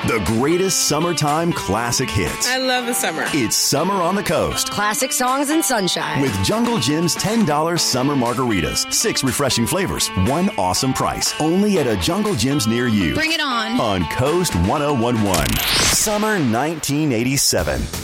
The greatest summertime classic hits. I love the summer. It's Summer on the Coast. Classic songs and sunshine. With Jungle Jim's $10 summer margaritas. 6 refreshing flavors. 1 awesome price. Only at a Jungle Jim's near you. Bring it on. On Coast 1011. Summer 1987.